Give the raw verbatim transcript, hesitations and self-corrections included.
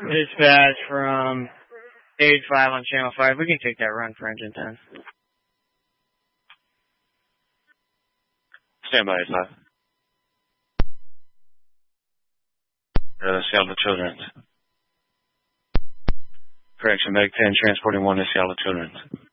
Dispatch from Stage five on Channel five. We can take that run for Engine ten. Stand by, five. Uh, Seattle Children's. Correction, Meg ten, transporting one to Seattle Children's.